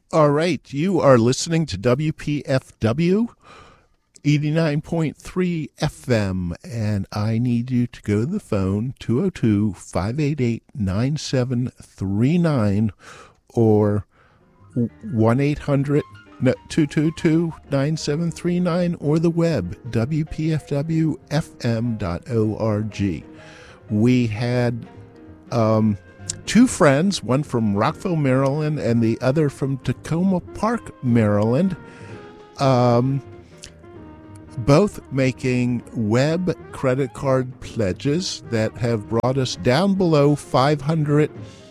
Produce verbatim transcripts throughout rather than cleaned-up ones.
All right, you are listening to W P F W eighty-nine point three F M, and I need you to go to the phone, two oh two, five eight eight, nine seven three nine, or one eight hundred, two two two, nine seven three nine, or the web, w p f w f m dot org. We had um, two friends, one from Rockville, Maryland, and the other from Tacoma Park, Maryland, um, both making web credit card pledges that have brought us down below five hundred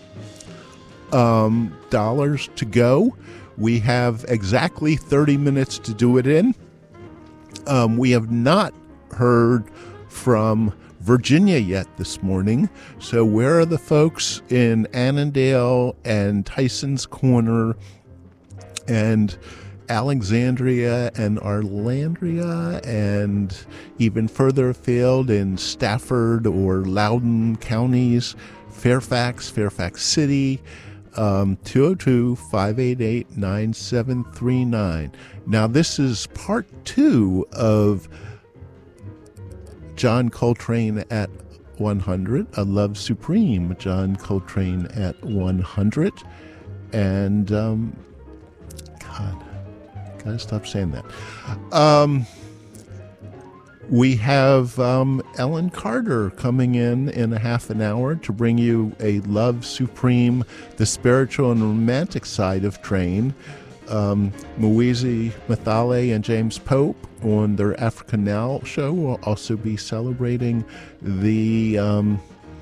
um, dollars to go. We have exactly thirty minutes to do it in. Um, we have not heard from Virginia yet this morning. So where are the folks in Annandale and Tyson's Corner and Alexandria and Arlandria and even further afield in Stafford or Loudoun counties, Fairfax, Fairfax City, um, two oh two, five eight eight, nine seven three nine. Now this is part two of John Coltrane at one hundred, A Love Supreme, John Coltrane at one hundred. And, um, God, gotta stop saying that. Um, we have um, Ellen Carter coming in in a half an hour to bring you a Love Supreme, the spiritual and romantic side of Train. Um, Mwizi Mathale and James Pope on their Africa Now show will also be celebrating the um,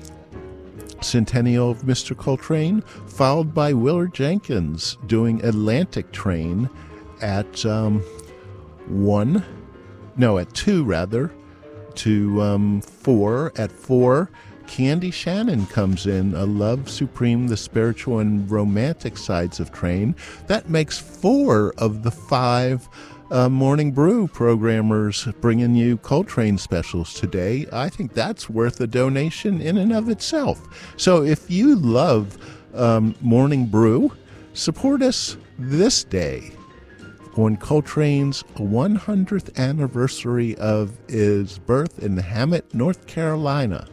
centennial of Mister Coltrane, followed by Willard Jenkins doing Atlantic Train at um, one, no, at two rather, to um, four. At four, Candy Shannon comes in, A Love Supreme, the spiritual and romantic sides of Train. That makes four of the five uh, Morning Brew programmers bringing you Coltrane specials today. I think that's worth a donation in and of itself. So if you love um, Morning Brew, support us this day on Coltrane's one hundredth anniversary of his birth in Hammett, North Carolina.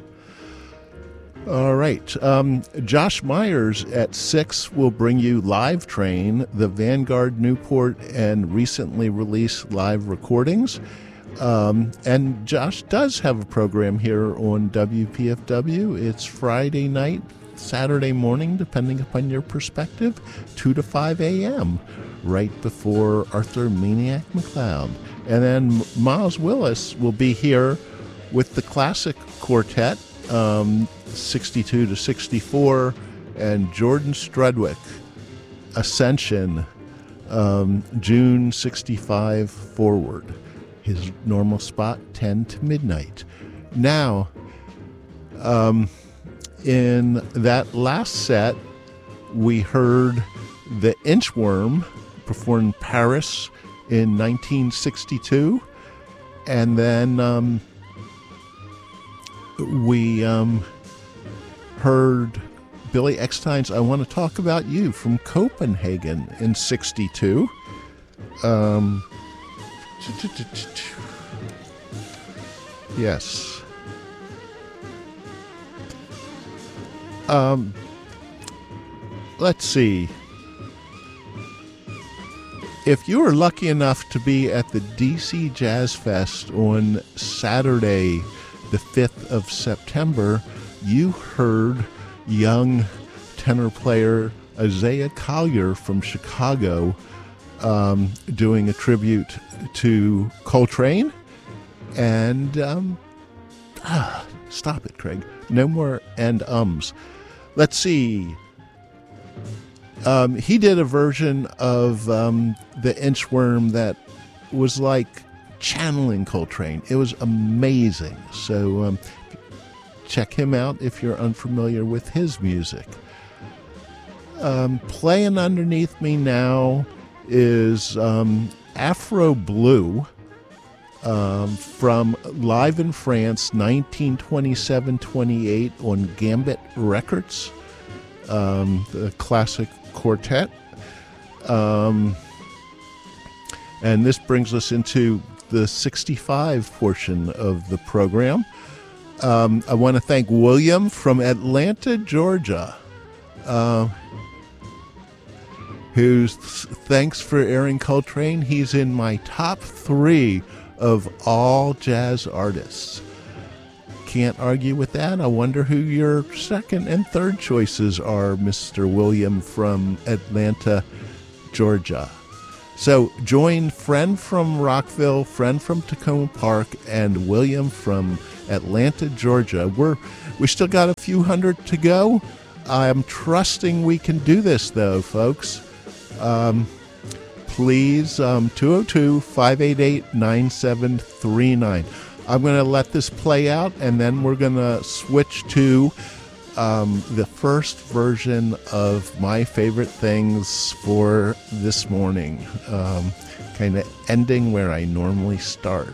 All right. Um, Josh Myers at six will bring you Live Train, the Vanguard, Newport, and recently released live recordings. Um, and Josh does have a program here on W P F W. It's Friday night, Saturday morning, depending upon your perspective, two to five a.m., right before Arthur Maniac McLeod. And then Miles Willis will be here with the Classic Quartet, um, sixty-two to sixty-four, and Jordan Strudwick, Ascension, um, June sixty-five forward. His normal spot, ten to midnight. Now, um, in that last set, we heard the Inchworm perform Paris in nineteen sixty-two, and then um, we um, heard Billy Eckstine's I Want to Talk About You from Copenhagen in sixty-two. Um, yes. Um, let's see. If you were lucky enough to be at the D C Jazz Fest on Saturday, the fifth of September, you heard young tenor player Isaiah Collier from Chicago um, doing a tribute to Coltrane. And um, ah, stop it, Craig. No more and ums. Let's see. Um, he did a version of um, the Inchworm that was like channeling Coltrane. It was amazing. So um, check him out if you're unfamiliar with his music. Um, playing underneath me now is um, Afro Blue um, from Live in France, nineteen twenty-seven twenty-eight on Gambit Records, um, the classic quartet. Um, and this brings us into the sixty-five portion of the program. Um, I want to thank William from Atlanta, Georgia, uh, who's thanks for airing Coltrane. He's in my top three of all jazz artists. Can't argue with that. I wonder who your second and third choices are, Mister William from Atlanta, Georgia. So join friend from Rockville, friend from Tacoma Park, and William from Atlanta, Georgia. We're we still got a few hundred to go. I'm trusting we can do this, though, folks. Um, please, um, two oh two, five eight eight, nine seven three nine. I'm going to let this play out, and then we're going to switch to um, the first version of My Favorite Things for this morning, um, kind of ending where I normally start.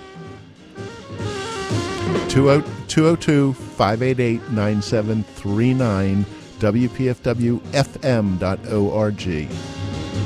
two oh two, five eight eight, nine seven three nine, W P F W F M dot org.